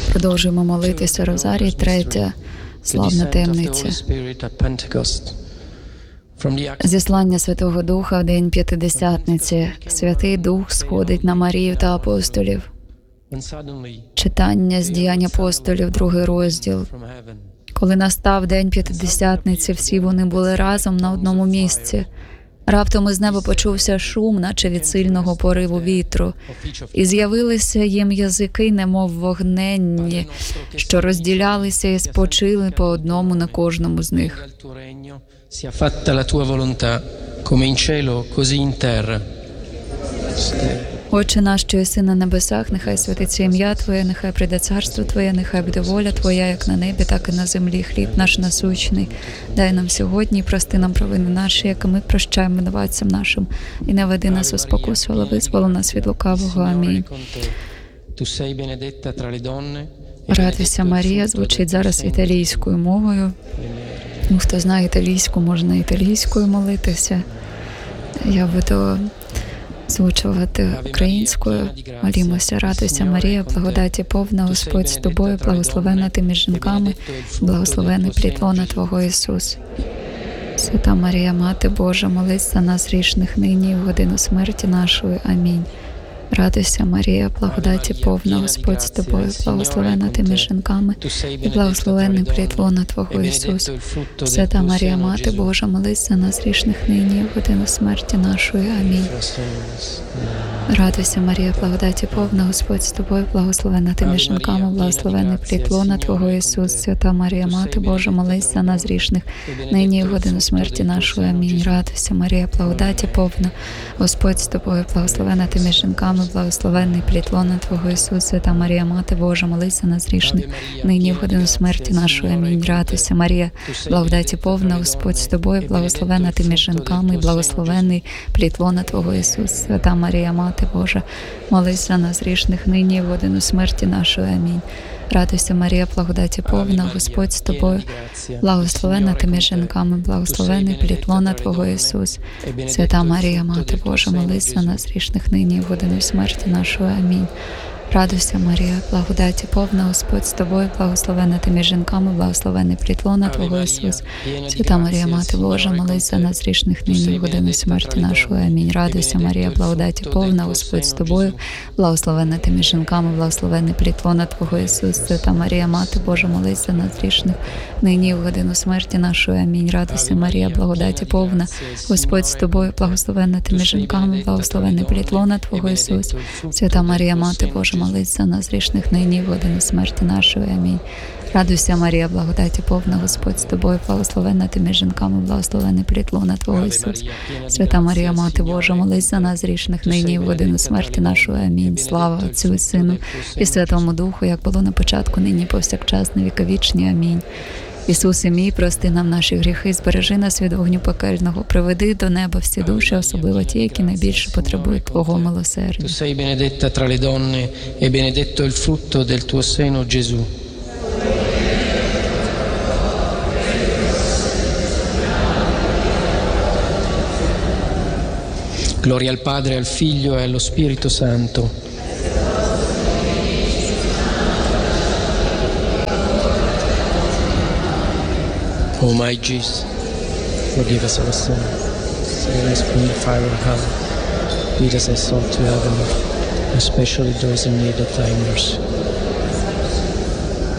Продовжуємо молитися Розарій, третя славна таємниця. Зіслання Святого Духа в день П'ятидесятниці. Святий Дух сходить на Марію та апостолів. Читання з Діянь апостолів, 2 розділ. Коли настав день П'ятидесятниці, всі вони були разом на одному місці. Раптом із неба почувся шум, наче від сильного пориву вітру, і з'явилися їм язики, немов вогненні, що розділялися і спочили по одному на кожному з них. Отче наш, що єси на небесах, нехай святиться ім'я Твоє, нехай прийде царство Твоє, нехай буде воля Твоя, як на небі, так і на землі. Хліб наш насущний дай нам сьогодні, і прости нам провини наші, як і ми прощаємо винуватцям нашим. І не веди нас у спокусу, але визволи нас від лукавого. Амінь. Радуйся, Марія звучить зараз італійською мовою. Хто знає італійську, можна італійською молитися. Я буду звучувати українською. Молімося. Радуйся, Марія, благодаті повна, Господь з тобою, благословенна ти між жінками, благословений плід лона Твого Ісус. Свята Марія, Мати Божа, молись за нас грішних нині і в годину смерті нашої. Амінь. Радуйся, Марія, благодаті повна, Господь з тобою, благословенна ти між жінками, і благословенний плід лона Твого Ісус. Свята Марія, Мати Божа, молись за нас грішних нині і в годину смерті нашої. Амінь. Радуйся, Марія, благодаті повна, Господь з тобою, благословенна ти між жінками, благословенний плід лона Твого Ісус. Свята Марія, Мати Божа, молись за нас грішних нині і в годину смерті нашої. Амінь. Радуйся, Марія, благодаті повна, Господь з тобою, благословенна ти між жінками, благословенний плід лона Твого Ісус. Свята Марія, Мати Божа, молись за нас грішних нині в годину смерті нашої. Амінь. Радуйся, Марія, благодаті повна, Господь з тобою, благословенна ти між жінками, благословенний плід лона Твого Ісус. Свята Марія, Мати Божа, молись за нас грішних нині в годину смерті нашої. Амінь. Радуйся, Марія, благодаті повна, Господь з тобою, благословенна ти між жінками, благословенний плід лона Твого Ісус. Свята Марія, Мати Божа, молись за нас грішних нині в годину смерті нашої. Амінь. Радуйся, Марія, благодаті повна, Господь з тобою, благословенна ти між жінками, благословенний плід лона Твого Ісус. Свята Марія, Мати Божа, молись за нас грішних нині в годину смерті нашої. Амінь. Радуйся, Марія, благодаті повна, Господь з тобою, благословенна ти між жінками, благословенний плід лона Твого Ісус. Свята Марія, Мати Божа, молись за нас грішних нині в годину смерті нашої. Амінь. Радуйся, Марія, благодаті повна, Господь з тобою, благословенна ти між жінками, благословенний плід лона Твого Ісус. Свята Марія, Мати Божа, молись за нас грішних нині в годину смерті нашої. Амінь. Радуйся, Марія, благодаті повна, Господь з тобою, благословенна ти між жінками, благословенний плід лона Твого Ісус. Свята Марія, Мати Божа, молись за нас грішних нині в годину смерті нашої. Амінь. Слава Отцю і Сину і Святому Духу, як було на початку, нині повсякчас, на віки вічні. Амінь. Ісусе мій, прости нам наші гріхи, збережи нас від вогню пекельного, приведи до неба всі душі, особливо ті, які найбільше потребують Твого милосердя. Tu sei benedetta tra le donne e benedetto il frutto del tuo seno, Gesù. Gloria al Padre, al Figlio e allo Spirito Santo. O my Jesus, forgive us our sin, save us from the fire of hell, lead us thy soul to heaven, especially those in need of thy mercy.